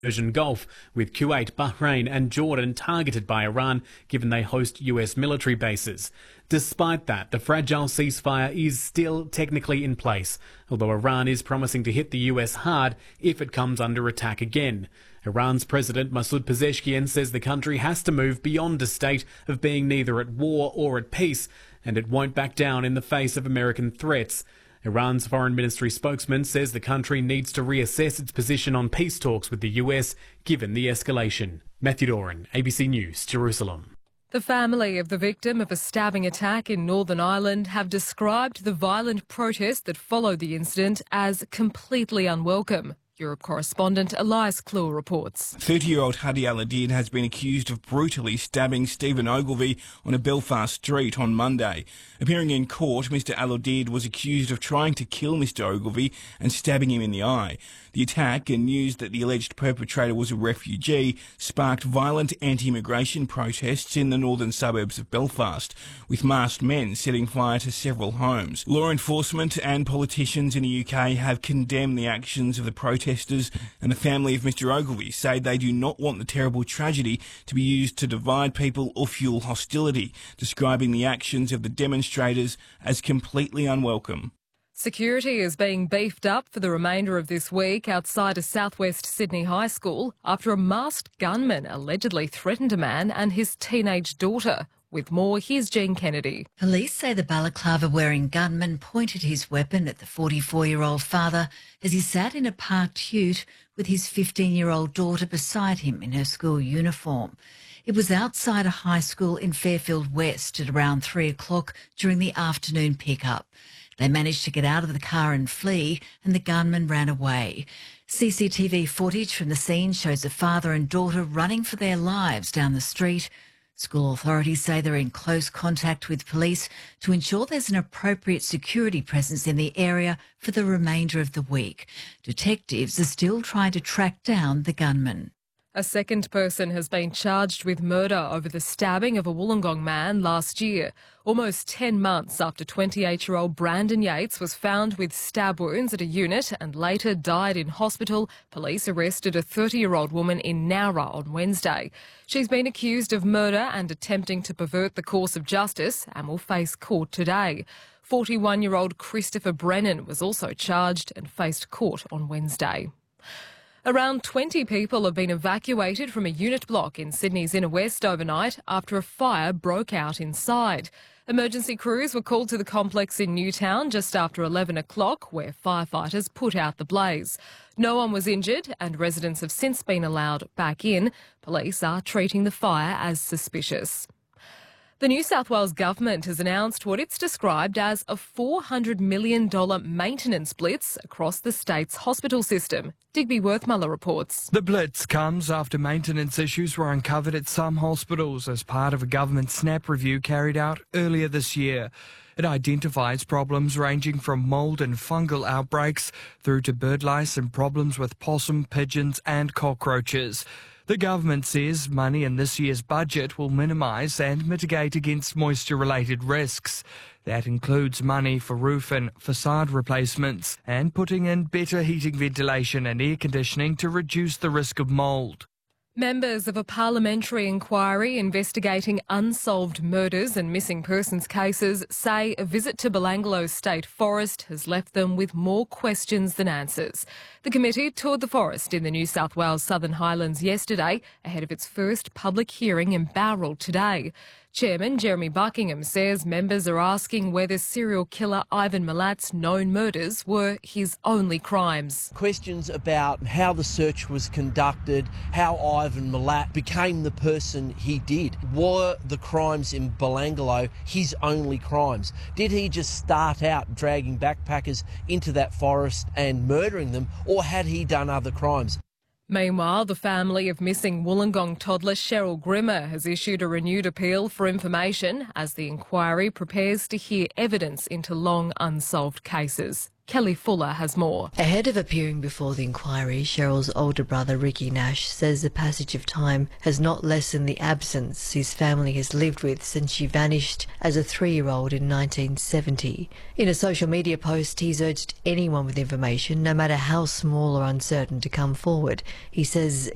Persian Gulf, with Kuwait, Bahrain and Jordan targeted by Iran, given they host US military bases. Despite that, the fragile ceasefire is still technically in place, although Iran is promising to hit the US hard if it comes under attack again. Iran's President Masoud Pezeshkian says the country has to move beyond a state of being neither at war or at peace, and it won't back down in the face of American threats. Iran's foreign ministry spokesman says the country needs to reassess its position on peace talks with the US, given the escalation. Matthew Doran, ABC News, Jerusalem. The family of the victim of a stabbing attack in Northern Ireland have described the violent protest that followed the incident as completely unwelcome. Europe correspondent Elias Kluwer reports. 30-year-old Hadi Al-Adid has been accused of brutally stabbing Stephen Ogilvie on a Belfast street on Monday. Appearing in court, Mr Al-Adid was accused of trying to kill Mr Ogilvie and stabbing him in the eye. The attack and news that the alleged perpetrator was a refugee sparked violent anti-immigration protests in the northern suburbs of Belfast, with masked men setting fire to several homes. Law enforcement and politicians in the UK have condemned the actions of the protesters, and the family of Mr Ogilvie say they do not want the terrible tragedy to be used to divide people or fuel hostility, describing the actions of the demonstrators as completely unwelcome. Security is being beefed up for the remainder of this week outside a southwest Sydney high school after a masked gunman allegedly threatened a man and his teenage daughter. With more, here's Jean Kennedy. Police say the balaclava-wearing gunman pointed his weapon at the 44-year-old father as he sat in a parked ute with his 15-year-old daughter beside him in her school uniform. It was outside a high school in Fairfield West at around 3 o'clock during the afternoon pickup. They managed to get out of the car and flee, and the gunman ran away. CCTV footage from the scene shows the father and daughter running for their lives down the street. School authorities say they're in close contact with police to ensure there's an appropriate security presence in the area for the remainder of the week. Detectives are still trying to track down the gunman. A second person has been charged with murder over the stabbing of a Wollongong man last year, almost 10 months after 28-year-old Brandon Yates was found with stab wounds at a unit and later died in hospital. Police arrested a 30-year-old woman in Nowra on Wednesday. She's been accused of murder and attempting to pervert the course of justice and will face court today. 41-year-old Christopher Brennan was also charged and faced court on Wednesday. Around 20 people have been evacuated from a unit block in Sydney's inner west overnight after a fire broke out inside. Emergency crews were called to the complex in Newtown just after 11 o'clock, where firefighters put out the blaze. No one was injured and residents have since been allowed back in. Police are treating the fire as suspicious. The New South Wales government has announced what it's described as a $400 million maintenance blitz across the state's hospital system. Digby Worthmuller reports. The blitz comes after maintenance issues were uncovered at some hospitals as part of a government SNAP review carried out earlier this year. It identifies problems ranging from mould and fungal outbreaks through to bird lice and problems with possum, pigeons and cockroaches. The government says money in this year's budget will minimise and mitigate against moisture-related risks. That includes money for roof and facade replacements and putting in better heating, ventilation and air conditioning to reduce the risk of mould. Members of a parliamentary inquiry investigating unsolved murders and missing persons cases say a visit to Belanglo State Forest has left them with more questions than answers. The committee toured the forest in the New South Wales Southern Highlands yesterday ahead of its first public hearing in Bowral today. Chairman Jeremy Buckingham says members are asking whether serial killer Ivan Milat's known murders were his only crimes. Questions about how the search was conducted, how Ivan Milat became the person he did. Were the crimes in Belanglo his only crimes? Did he just start out dragging backpackers into that forest and murdering them, or had he done other crimes? Meanwhile, the family of missing Wollongong toddler Cheryl Grimmer has issued a renewed appeal for information as the inquiry prepares to hear evidence into long unsolved cases. Kelly Fuller has more. Ahead of appearing before the inquiry, Cheryl's older brother Ricky Nash says the passage of time has not lessened the absence his family has lived with since she vanished as a 3-year-old in 1970. In a social media post, he's urged anyone with information, no matter how small or uncertain, to come forward. He says